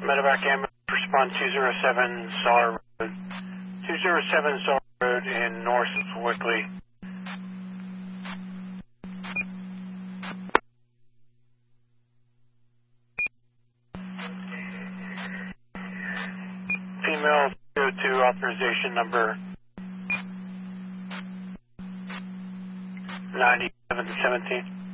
Medevac ambulance, respond 207 Solar Road. 207 Solar Road in North Wickley. Female 202 authorization number 97 to 17.